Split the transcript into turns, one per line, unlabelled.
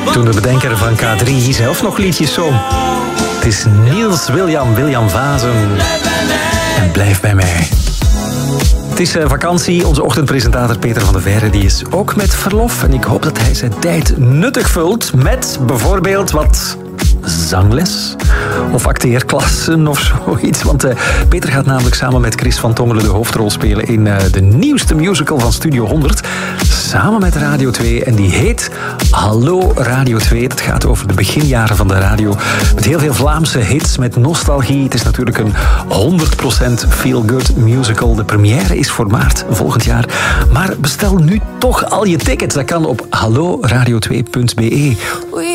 Toen de bedenker van K3 zelf nog liedjes zong. Het is Niels William Vazen. En blijf bij mij. Het is vakantie. Onze ochtendpresentator Peter van de Veire die is ook met verlof. En ik hoop dat hij zijn tijd nuttig vult met bijvoorbeeld wat zangles of acteerklassen of zoiets. Want Peter gaat namelijk samen met Chris van Tongelen de hoofdrol spelen in de nieuwste musical van Studio 100. Samen met Radio 2. En die heet Hallo Radio 2. Het gaat over de beginjaren van de radio. Met heel veel Vlaamse hits, met nostalgie. Het is natuurlijk een 100% feel-good musical. De première is voor maart volgend jaar. Maar bestel nu toch al je tickets. Dat kan op halloradio2.be.